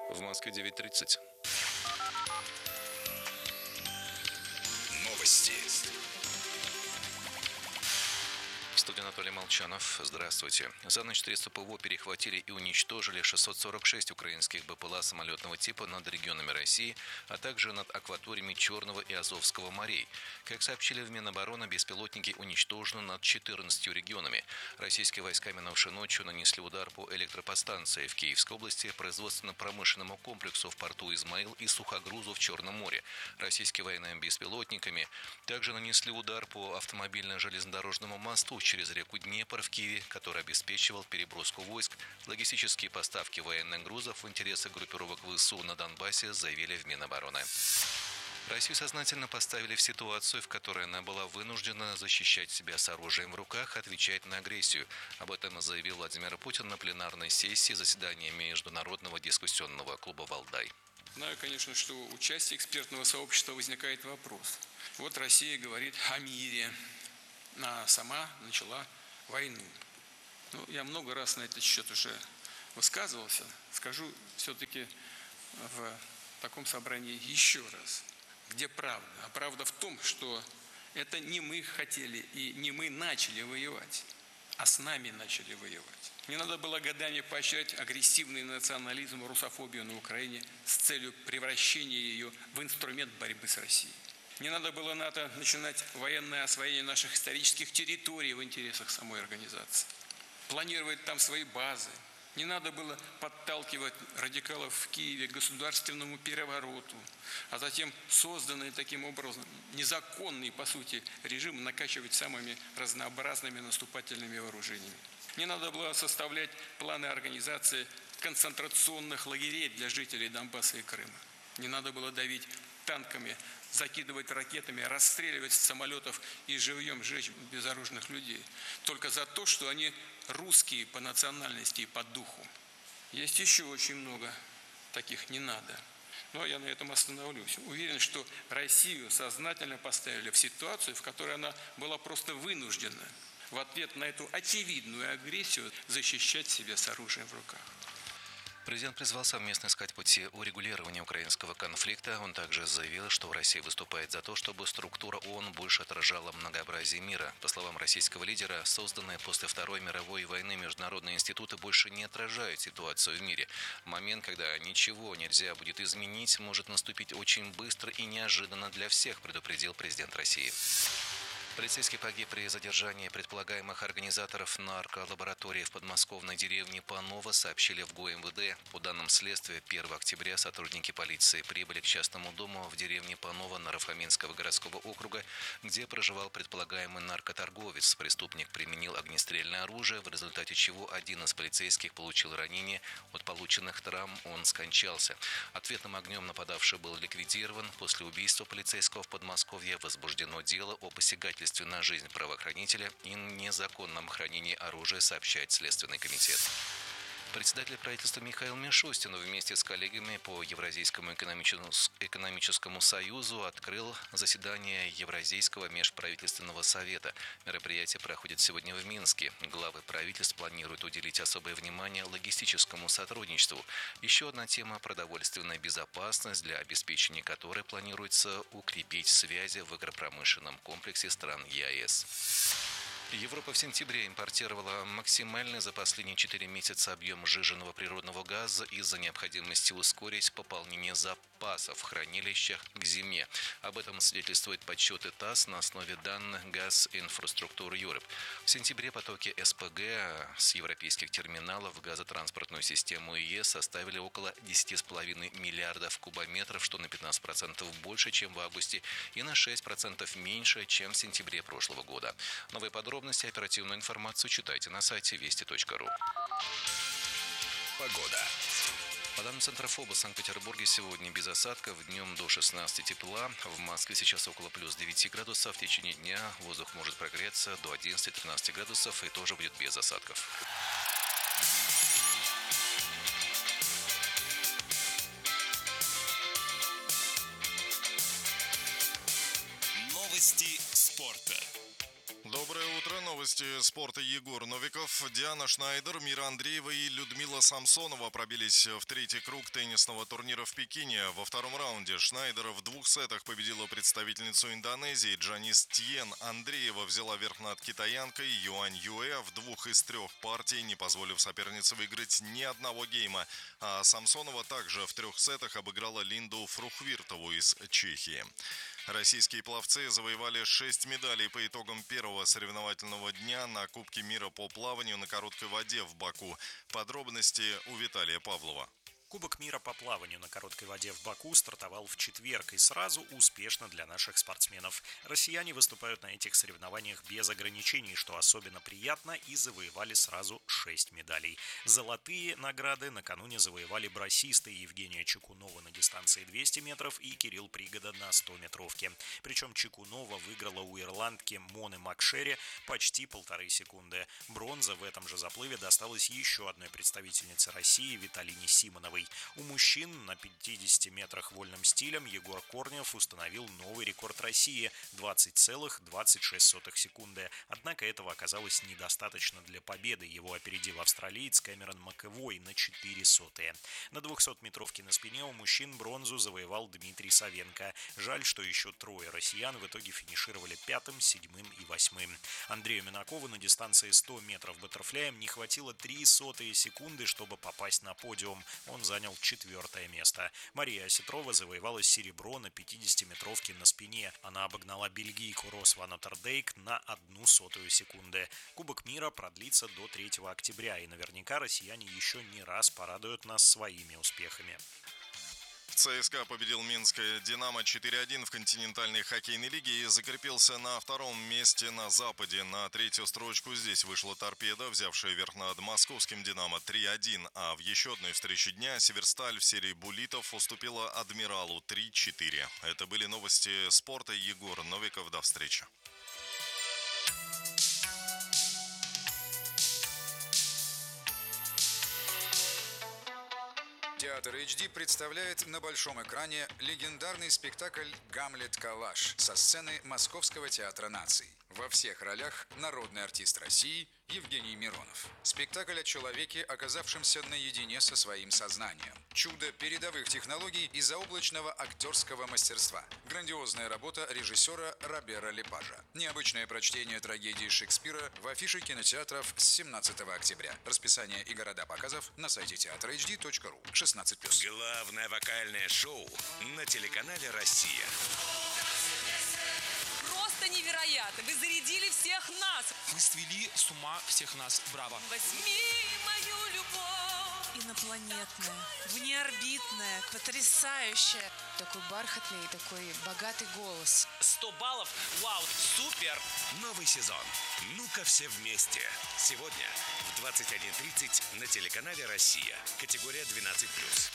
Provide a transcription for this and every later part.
В Москве 9:30. Новости. Студия Анатолий Молчанов. Здравствуйте. За ночь средства ПВО перехватили и уничтожили 646 украинских БПЛА самолетного типа над регионами России, а также над акваториями Черного и Азовского морей. Как сообщили в Минобороны, беспилотники уничтожены над 14 регионами. Российские войска минувшей ночью нанесли удар по электроподстанции в Киевской области, производственно-промышленному комплексу в порту Измаил и сухогрузу в Черном море. Российские военные беспилотниками также нанесли удар по автомобильно-железнодорожному мосту через реку Днепр в Киеве, который обеспечивал переброску войск. Логистические поставки военных грузов в интересах группировок ВСУ на Донбассе, заявили в Минобороны. Россию сознательно поставили в ситуацию, в которой она была вынуждена защищать себя с оружием в руках, отвечать на агрессию. Об этом заявил Владимир Путин на пленарной сессии заседания Международного дискуссионного клуба «Валдай». Знаю, конечно, что у части экспертного сообщества возникает вопрос. Вот Россия говорит о мире, а сама начала войну. Я много раз на этот счет уже высказывался. Скажу все-таки в таком собрании еще раз. Где правда? А правда в том, что это не мы хотели и не мы начали воевать, а с нами начали воевать. Не надо было годами поощрять агрессивный национализм, русофобию на Украине с целью превращения ее в инструмент борьбы с Россией. Не надо было НАТО начинать военное освоение наших исторических территорий в интересах самой организации. Планировать там свои базы. Не надо было подталкивать радикалов в Киеве к государственному перевороту, а затем созданный таким образом незаконный, по сути, режим накачивать самыми разнообразными наступательными вооружениями. Не надо было составлять планы организации концентрационных лагерей для жителей Донбасса и Крыма. Не надо было давить танками, закидывать ракетами, расстреливать с самолетов и живьем жечь безоружных людей. Только за то, что они русские по национальности и по духу. Есть еще очень много таких «не надо». Но я на этом остановлюсь. Уверен, что Россию сознательно поставили в ситуацию, в которой она была просто вынуждена в ответ на эту очевидную агрессию защищать себя с оружием в руках. Президент призвал совместно искать пути урегулирования украинского конфликта. Он также заявил, что Россия выступает за то, чтобы структура ООН больше отражала многообразие мира. По словам российского лидера, созданные после Второй мировой войны международные институты больше не отражают ситуацию в мире. Момент, когда ничего нельзя будет изменить, может наступить очень быстро и неожиданно для всех, предупредил президент России. Полицейский погиб при задержании предполагаемых организаторов нарколаборатории в подмосковной деревне Паново, сообщили в ГУМВД. По данным следствия, 1 октября сотрудники полиции прибыли к частному дому в деревне Паново Наро-Фоминского городского округа, где проживал предполагаемый наркоторговец. Преступник применил огнестрельное оружие, в результате чего один из полицейских получил ранение. От полученных травм он скончался. Ответным огнем нападавший был ликвидирован. После убийства полицейского в Подмосковье возбуждено дело о посягательстве на жизнь правоохранителя и незаконном хранении оружия, сообщает Следственный комитет. Председатель правительства Михаил Мишустин вместе с коллегами по Евразийскому экономическому союзу открыл заседание Евразийского межправительственного совета. Мероприятие проходит сегодня в Минске. Главы правительств планируют уделить особое внимание логистическому сотрудничеству. Еще одна тема – продовольственная безопасность, для обеспечения которой планируется укрепить связи в агропромышленном комплексе стран ЕАЭС. Европа в сентябре импортировала максимальный за последние 4 месяца объем сжиженного природного газа из-за необходимости ускорить пополнение запасов в хранилищах к зиме. Об этом свидетельствуют подсчеты ТАСС на основе данных Gas Infrastructure Europe. В сентябре потоки СПГ с европейских терминалов в газотранспортную систему ЕС составили около 10,5 миллиардов кубометров, что на 15% больше, чем в августе, и на 6% меньше, чем в сентябре прошлого года. Новые подробности, оперативную информацию читайте на сайте вести.ру. Погода. По данным Центра ФОБа, в Санкт-Петербурге сегодня без осадков, днем до 16 тепла. В Москве сейчас около плюс 9 градусов. В течение дня воздух может прогреться до 11-13 градусов и тоже будет без осадков. Новости спорта. Доброе утро. Новости спорта. Егор Новиков, Диана Шнайдер, Мира Андреева и Людмила Самсонова пробились в третий круг теннисного турнира в Пекине. Во втором раунде Шнайдер в 2 сетах победила представительницу Индонезии Джанис Тьен. Андреева взяла верх над китаянкой Юань Юэ в 2 из 3 партий, не позволив сопернице выиграть ни одного гейма. А Самсонова также в 3 сетах обыграла Линду Фрухвиртову из Чехии. Российские пловцы завоевали 6 медалей по итогам первого соревновательного дня на Кубке мира по плаванию на короткой воде в Баку. Подробности у Виталия Павлова. Кубок мира по плаванию на короткой воде в Баку стартовал в четверг и сразу успешно для наших спортсменов. Россияне выступают на этих соревнованиях без ограничений, что особенно приятно, и завоевали сразу 6 медалей. Золотые награды накануне завоевали брассисты Евгения Чекунова на дистанции 200 метров и Кирилл Пригода на 100-метровке. Причем Чекунова выиграла у ирландки Моны Макшери почти 1,5 секунды. Бронза в этом же заплыве досталась еще одной представительнице России Виталине Симоновой. У мужчин на 50 метрах вольным стилем Егор Корнев установил новый рекорд России – 20,26 секунды. Однако этого оказалось недостаточно для победы. Его опередил австралиец Кэмерон Макэвой на 0,04. На 200-метровке на спине у мужчин бронзу завоевал Дмитрий Савенко. Жаль, что еще 3 россиян в итоге финишировали 5-м, 7-м и 8-м. Андрею Минакову на дистанции 100 метров баттерфляем не хватило 0,03 секунды, чтобы попасть на подиум. Он занял 4-е место. Мария Осетрова завоевала серебро на 50-метровке на спине. Она обогнала бельгийку Рос Ван Оттердейк на 0,01 секунды. Кубок мира продлится до 3 октября, и наверняка россияне еще не раз порадуют нас своими успехами. ЦСКА победил Минское «Динамо» 4-1 в континентальной хоккейной лиге и закрепился на 2-м месте на Западе. На 3-ю строчку здесь вышла «Торпедо», взявшая верх над московским «Динамо» 3-1. А в еще одной встрече дня «Северсталь» в серии буллитов уступила «Адмиралу» 3-4. Это были новости спорта. Егор Новиков. До встречи. Театр HD представляет на большом экране легендарный спектакль «Гамлет Калаш» со сцены Московского театра наций. Во всех ролях народный артист России Евгений Миронов. Спектакль о человеке, оказавшемся наедине со своим сознанием. Чудо передовых технологий и заоблачного актерского мастерства. Грандиозная работа режиссера Робера Лепажа. Необычное прочтение трагедии Шекспира в афише кинотеатров с 17 октября. Расписание и города показов на сайте teatrhd.ru. 16+. Главное вокальное шоу на телеканале «Россия». Просто невероятно! Вы зарядили всех нас! Вы свели с ума всех нас. Браво! Возьми мою любовь! Инопланетная, внеорбитная, потрясающая. Такой бархатный, такой богатый голос. 100 баллов! Вау! Супер! Новый сезон. Ну-ка все вместе. Сегодня в 21:30 на телеканале «Россия». Категория 12+.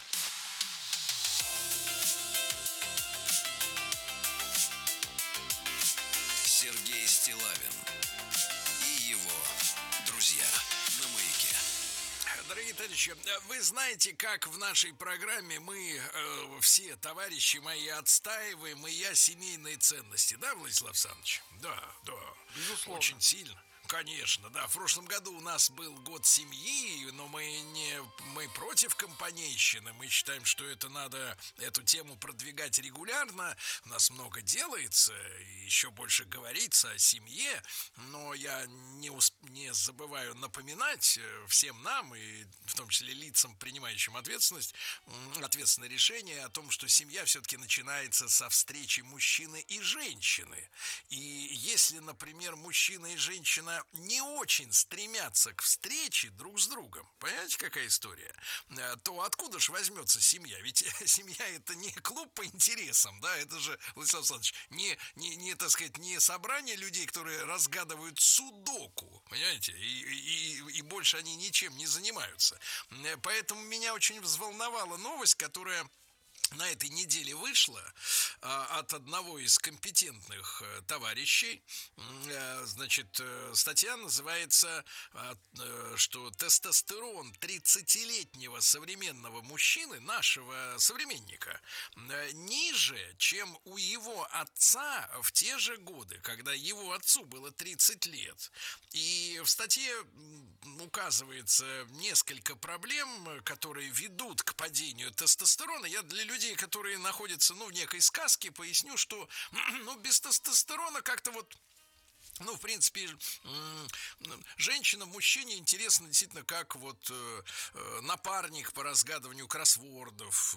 Сергей Стиллавин и его друзья на «Маяке». Дорогие товарищи, вы знаете, как в нашей программе мы все, товарищи мои, отстаиваем, и я, семейные ценности, да, Владислав Александрович? Да, безусловно. Очень сильно. Конечно, да. В прошлом году у нас был год семьи, но мы против компанейщины. Мы считаем, что это надо эту тему продвигать регулярно. У нас много делается, еще больше говорится о семье. Но я не забываю напоминать всем нам, и в том числе лицам, принимающим ответственное решение о том, что семья все-таки начинается со встречи мужчины и женщины. И если, например, мужчина и женщина не очень стремятся к встрече друг с другом, понимаете, какая история, то откуда же возьмется семья? Ведь семья — это не клуб по интересам, да, это же, Владислав Александрович, не так сказать, не собрание людей, которые разгадывают судоку, понимаете, и больше они ничем не занимаются. Поэтому меня очень взволновала новость, которая на этой неделе вышла от одного из компетентных товарищей. Значит, статья называется, что тестостерон 30-летнего современного мужчины, нашего современника, ниже, чем у его отца в те же годы, когда его отцу было 30 лет. И в статье указывается несколько проблем, которые ведут к падению тестостерона. Я для людей, которые находятся, в некой сказке, поясню, что, без тестостерона как-то вот, в принципе, женщинам, мужчине интересно действительно как вот напарник по разгадыванию кроссвордов,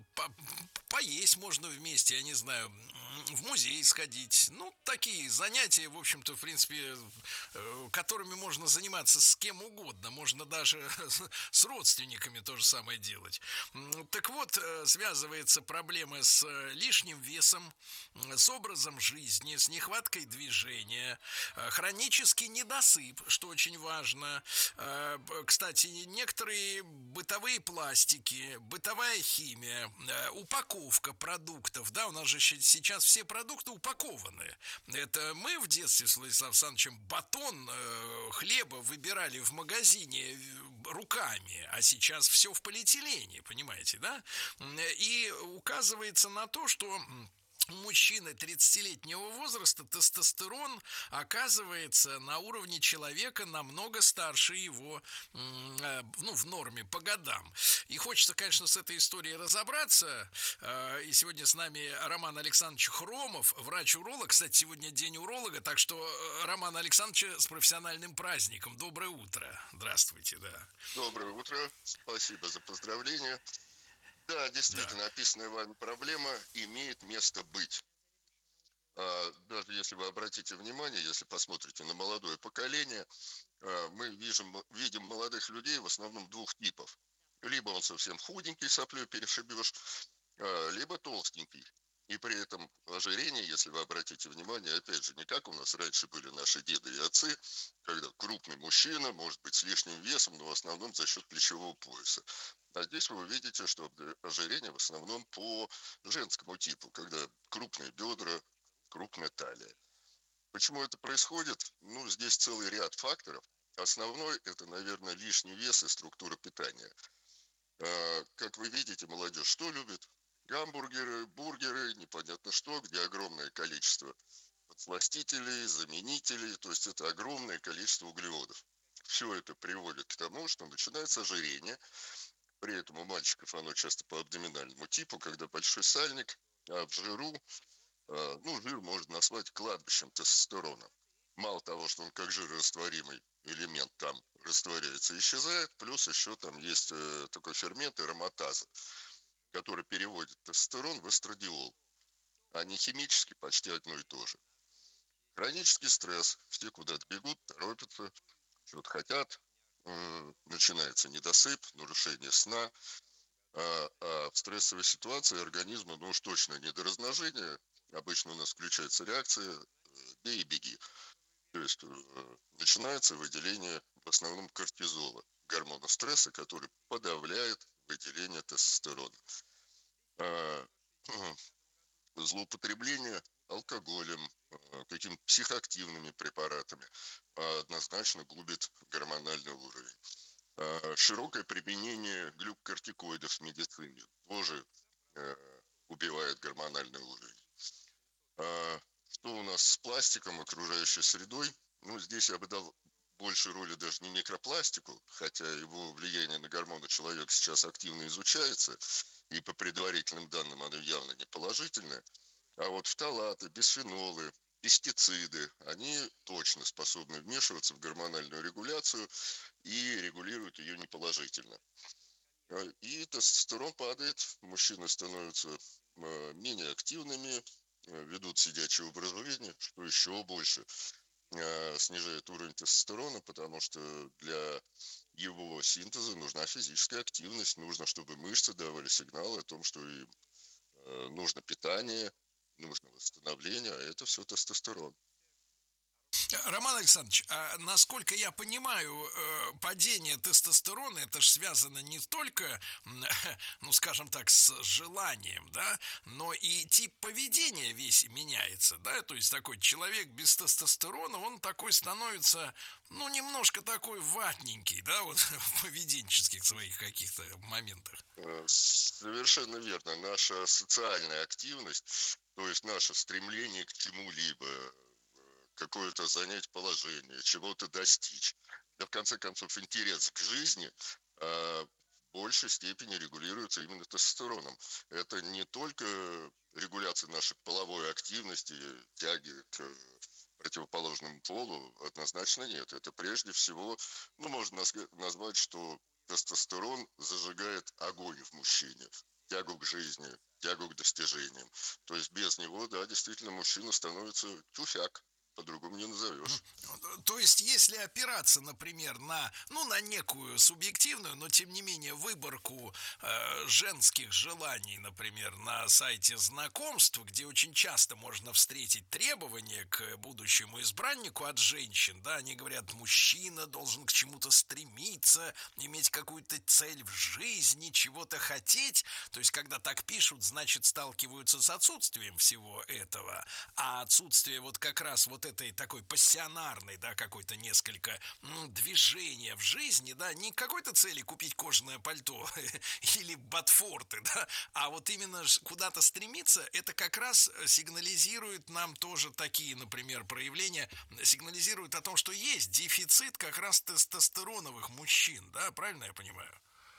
поесть можно вместе, я не знаю, в музей сходить. Такие занятия, в общем-то, в принципе, которыми можно заниматься с кем угодно. Можно даже с родственниками то же самое делать. Так вот, связывается проблема с лишним весом, с образом жизни, с нехваткой движения, хронический недосып, что очень важно. Кстати, некоторые бытовые пластики, бытовая химия, упаковка продуктов, у нас же сейчас все продукты упакованы. Это мы в детстве с Владиславом Александровичем батон хлеба выбирали в магазине руками, а сейчас все в полиэтилене, понимаете, да? И указывается на то, что у мужчины 30-летнего возраста тестостерон оказывается на уровне человека намного старше его, в норме по годам. И хочется, конечно, с этой историей разобраться. И сегодня с нами Роман Александрович Хромов, врач-уролог. Кстати, сегодня день уролога, так что Роман Александрович с профессиональным праздником. Доброе утро. Здравствуйте, да. Доброе утро. Спасибо за поздравления. Да, действительно, описанная вами проблема имеет место быть. Даже если вы обратите внимание, если посмотрите на молодое поколение, мы видим молодых людей в основном двух типов. Либо он совсем худенький, соплей перешибешь, либо толстенький. И при этом ожирение, если вы обратите внимание, опять же, не как у нас раньше были наши деды и отцы, когда крупный мужчина, может быть, с лишним весом, но в основном за счет плечевого пояса. А здесь вы увидите, что ожирение в основном по женскому типу, когда крупные бедра, крупная талия. Почему это происходит? Здесь целый ряд факторов. Основной – это, наверное, лишний вес и структура питания. Как вы видите, молодежь что любит? Гамбургеры, бургеры, непонятно что, где огромное количество подсластителей, заменителей, то есть это огромное количество углеводов. Все это приводит к тому, что начинается ожирение. При этом у мальчиков оно часто по абдоминальному типу, когда большой сальник, а в жиру, жир можно назвать кладбищем тестостерона. Мало того, что он как жирорастворимый элемент там растворяется и исчезает, плюс еще там есть такой фермент ароматаза, который переводит тестостерон в эстрадиол. Они химически почти одно и то же. Хронический стресс. Все куда-то бегут, торопятся, что-то хотят. Начинается недосып, нарушение сна. А в стрессовой ситуации организму, уж точно не до размножения. Обычно у нас включается реакция «бей и беги». То есть начинается выделение в основном кортизола, гормона стресса, который подавляет выделение тестостерона. Злоупотребление алкоголем, какими-то психоактивными препаратами однозначно губит гормональный уровень. Широкое применение глюкокортикоидов в медицине тоже убивает гормональный уровень. Что у нас с пластиком, окружающей средой? Здесь я бы дал больше роли даже не микропластику, хотя его влияние на гормоны человека сейчас активно изучается, и по предварительным данным оно явно не положительное. А вот фталаты, бисфенолы, пестициды, они точно способны вмешиваться в гормональную регуляцию и регулируют ее неположительно. И тестостерон падает, мужчины становятся менее активными, ведут сидячий образ жизни, что еще больше снижает уровень тестостерона, потому что для его синтеза нужна физическая активность, нужно, чтобы мышцы давали сигналы о том, что им нужно питание, нужно восстановление, а это все тестостерон. Роман Александрович, а насколько я понимаю, падение тестостерона это же связано не только, ну скажем так, с желанием, да, но и тип поведения весь меняется, да, то есть такой человек без тестостерона, он такой становится, ну немножко такой ватненький, да, вот в поведенческих своих каких-то моментах. Совершенно верно. Наша социальная активность, то есть наше стремление к чему-либо, какое-то занять положение, чего-то достичь. Да, в конце концов, интерес к жизни в большей степени регулируется именно тестостероном. Это не только регуляция нашей половой активности, тяги к противоположному полу, однозначно нет. Это прежде всего, ну, можно назвать, что тестостерон зажигает огонь в мужчине, тягу к жизни, тягу к достижениям. То есть без него, да, действительно, мужчина становится тюфяк. По-другому не назовешь. То есть, если опираться, например, на некую субъективную, но тем не менее выборку женских желаний, например, на сайте знакомств, где очень часто можно встретить требования к будущему избраннику от женщин, да, они говорят, мужчина должен к чему-то стремиться, иметь какую-то цель в жизни, чего-то хотеть. То есть, когда так пишут, значит, сталкиваются с отсутствием всего этого. А отсутствие вот как раз вот этой такой пассионарной, да, какой-то несколько движения в жизни, да, не какой-то цели купить кожаное пальто или ботфорты, да, а вот именно куда-то стремиться, это как раз сигнализирует нам тоже такие, например, проявления, сигнализирует о том, что есть дефицит как раз тестостероновых мужчин, да, правильно я понимаю?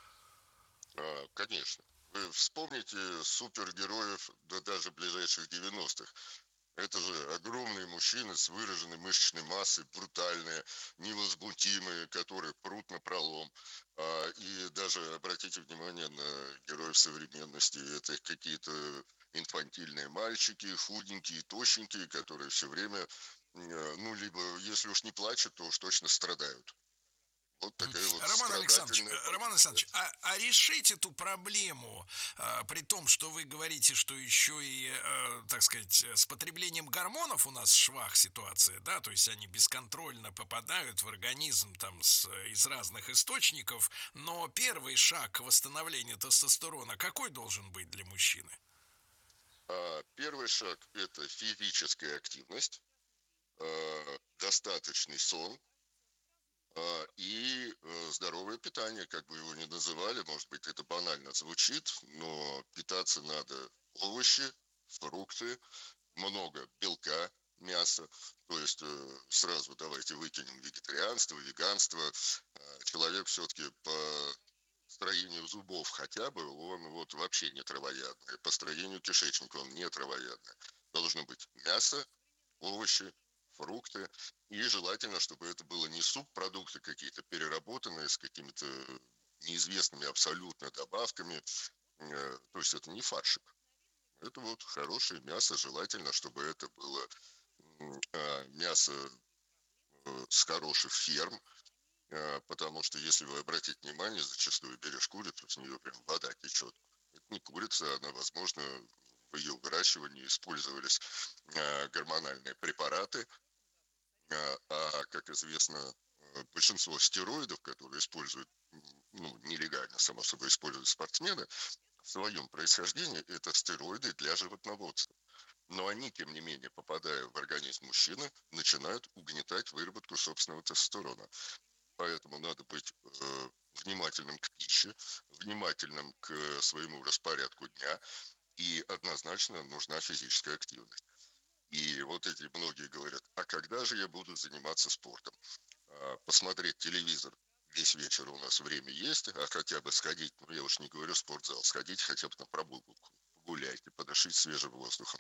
Конечно. Вы вспомните супергероев, да даже ближайших 90-х. Это же огромные мужчины с выраженной мышечной массой, брутальные, невозмутимые, которые прут напролом. И даже обратите внимание на героев современности. Это какие-то инфантильные мальчики, худенькие, тощенькие, которые все время, ну, либо, если уж не плачут, то уж точно страдают. Вот такая вот Роман Александрович, а решить эту проблему, при том, что вы говорите, что еще и, так сказать, с потреблением гормонов у нас швах ситуация, да, то есть они бесконтрольно попадают в организм там из разных источников, но первый шаг к восстановлению тестостерона какой должен быть для мужчины? Первый шаг – это физическая активность, достаточный сон, и здоровое питание, как бы его ни называли, может быть, это банально звучит, но питаться надо овощи, фрукты, много белка, мяса. То есть сразу давайте выкинем вегетарианство, веганство. Человек все-таки по строению зубов хотя бы, он вот вообще не травоядный. По строению кишечника он не травоядный. Должно быть мясо, овощи, фрукты. И желательно, чтобы это было не субпродукты какие-то переработанные с какими-то неизвестными абсолютно добавками. То есть это не фаршик. Это вот хорошее мясо. Желательно, чтобы это было мясо с хороших ферм. Потому что, если вы обратите внимание, зачастую берешь курицу, с нее прям вода течет. Это не курица, она, возможно, в ее выращивании использовались гормональные препараты. Как известно, большинство стероидов, которые используют, ну, нелегально, само собой, используют спортсмены, в своем происхождении это стероиды для животноводства. Но они, тем не менее, попадая в организм мужчины, начинают угнетать выработку собственного тестостерона. Поэтому надо быть внимательным к пище, внимательным к своему распорядку дня, и однозначно нужна физическая активность. И вот эти многие говорят, а когда же я буду заниматься спортом? Посмотреть телевизор весь вечер у нас время есть, а хотя бы сходить, ну я уж не говорю спортзал, сходить хотя бы на прогулку, погуляйте, подышите свежим воздухом.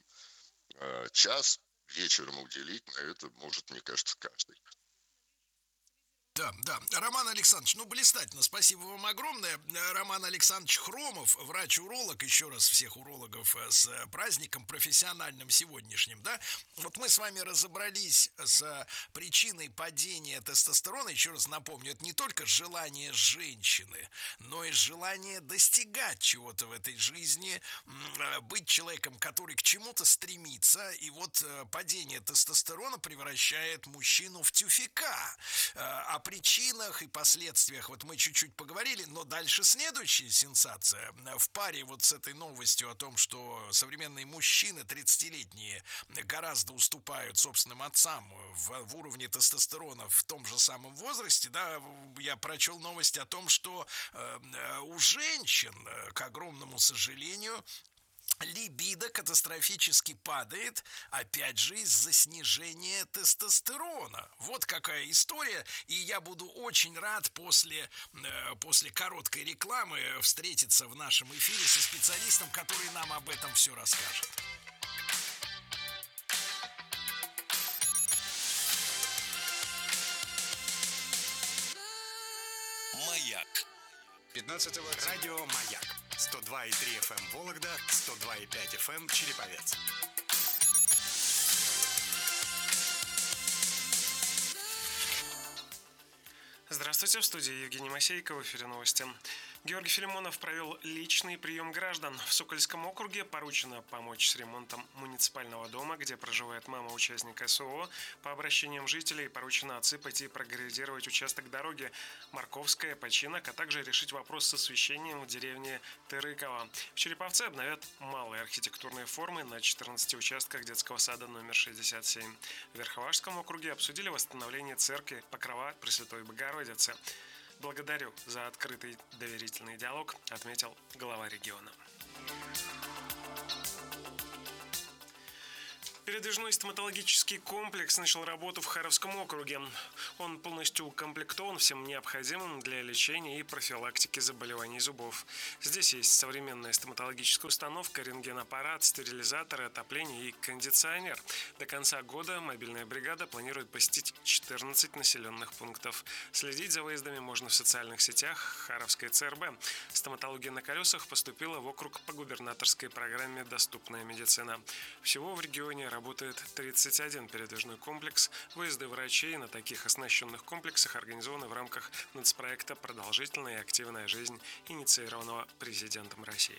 Час вечером уделить на это может, мне кажется, каждый. Да, да. Роман Александрович, блистательно. Спасибо вам огромное. Роман Александрович Хромов, врач-уролог. Еще раз всех урологов с праздником профессиональным сегодняшним, да. Вот мы с вами разобрались с причиной падения тестостерона. Еще раз напомню, это не только желание женщины, но и желание достигать чего-то в этой жизни, быть человеком, который к чему-то стремится. И вот падение тестостерона превращает мужчину в тюфяка. О причинах и последствиях вот мы чуть-чуть поговорили, но дальше следующая сенсация. В паре вот с этой новостью о том, что современные мужчины 30-летние гораздо уступают собственным отцам в уровне тестостерона в том же самом возрасте, да, я прочел новость о том, что у женщин, к огромному сожалению, либидо катастрофически падает, опять же, из-за снижения тестостерона. Вот какая история. И я буду очень рад после короткой рекламы встретиться в нашем эфире со специалистом, который нам об этом все расскажет. Маяк. 15 Радио Маяк. 102,3 FM Вологда, 102,5 FM Череповец. Здравствуйте, в студии Евгений Масейко, в эфире новости. Георгий Филимонов провел личный прием граждан. В Сокольском округе поручено помочь с ремонтом муниципального дома, где проживает мама участника СОО. По обращениям жителей поручено отсыпать и прогрейдировать участок дороги Марковская, Починок, а также решить вопрос с освещением в деревне Тырыково. В Череповце обновят малые архитектурные формы на 14 участках детского сада номер 67. В Верховашском округе обсудили восстановление церкви Покрова Пресвятой Богородицы. Благодарю за открытый доверительный диалог, отметил глава региона. Передвижной стоматологический комплекс начал работу в Харовском округе. Он полностью укомплектован всем необходимым для лечения и профилактики заболеваний зубов. Здесь есть современная стоматологическая установка, рентгенаппарат, стерилизатор, отопление и кондиционер. До конца года мобильная бригада планирует посетить 14 населенных пунктов. Следить за выездами можно в социальных сетях Харовской ЦРБ. Стоматология на колесах поступила в округ по губернаторской программе «Доступная медицина». Всего в регионе работает 31 передвижной комплекс. Выезды врачей на таких оснащенных комплексах организованы в рамках нацпроекта «Продолжительная и активная жизнь», инициированного президентом России.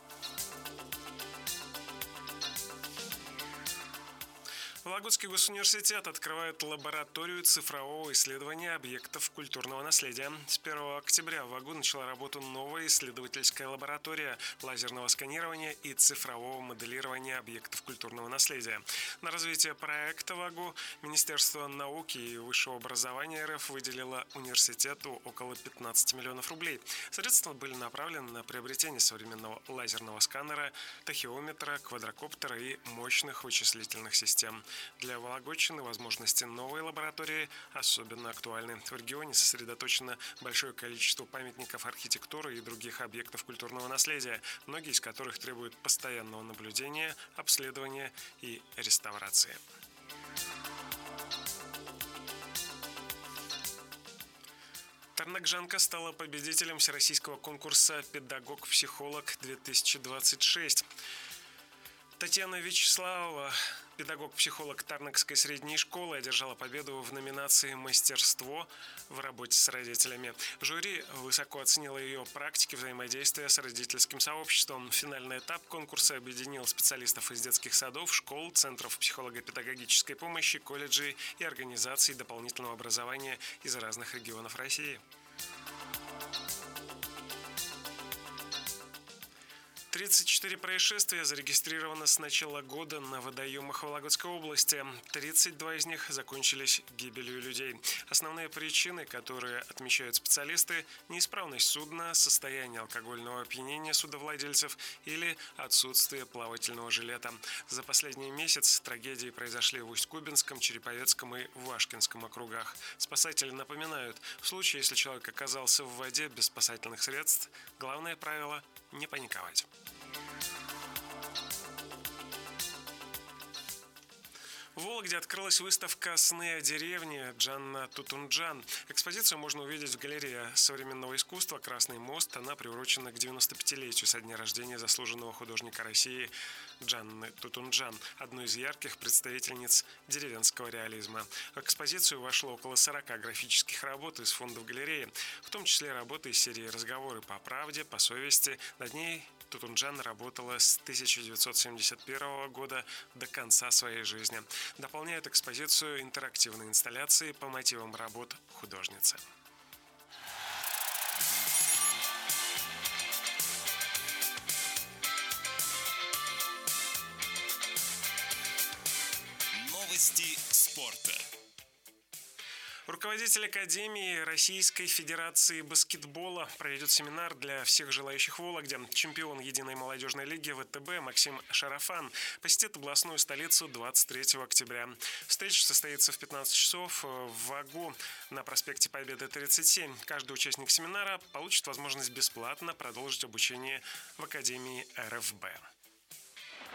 Вологодский госуниверситет открывает лабораторию цифрового исследования объектов культурного наследия. С 1 октября в ВАГУ начала работу новая исследовательская лаборатория лазерного сканирования и цифрового моделирования объектов культурного наследия. На развитие проекта ВАГУ Министерство науки и высшего образования РФ выделило университету около 15 миллионов рублей. Средства были направлены на приобретение современного лазерного сканера, тахеометра, квадрокоптера и мощных вычислительных систем. Для Вологодчины возможности новой лаборатории особенно актуальны. В регионе сосредоточено большое количество памятников архитектуры и других объектов культурного наследия, многие из которых требуют постоянного наблюдения, обследования и реставрации. Тарнакжанка стала победителем всероссийского конкурса «Педагог-психолог-2026». Татьяна Вячеславова, педагог-психолог Тарнакской средней школы, одержала победу в номинации «Мастерство в работе с родителями». Жюри высоко оценило ее практики взаимодействия с родительским сообществом. Финальный этап конкурса объединил специалистов из детских садов, школ, центров психолого-педагогической помощи, колледжей и организаций дополнительного образования из разных регионов России. 34 происшествия зарегистрировано с начала года на водоемах Вологодской области. 32 из них закончились гибелью людей. Основные причины, которые отмечают специалисты – неисправность судна, состояние алкогольного опьянения судовладельцев или отсутствие плавательного жилета. За последний месяц трагедии произошли в Усть-Кубинском, Череповецком и Вашкинском округах. Спасатели напоминают, в случае, если человек оказался в воде без спасательных средств, главное правило – не паниковать. В В Вологде открылась выставка «Сны о деревне» Джанна Тутунджан. Экспозицию можно увидеть в галерее современного искусства «Красный мост». Она приурочена к 95-летию со дня рождения заслуженного художника России Джанны Тутунджан, одной из ярких представительниц деревенского реализма. В экспозицию вошло около 40 графических работ из фондов галереи, в том числе работы из серии «Разговоры по правде», «По совести». Над ней Тутунджан работала с 1971 года до конца своей жизни. Дополняют экспозицию интерактивные инсталляции по мотивам работ художницы. Новости спорта. Руководитель Академии Российской Федерации баскетбола проведет семинар для всех желающих в Вологде. Чемпион единой молодежной лиги ВТБ Максим Шарафан посетит областную столицу 23 октября. Встреча состоится в 15 часов в ВАГУ на проспекте Победы 37. Каждый участник семинара получит возможность бесплатно продолжить обучение в Академии РФБ.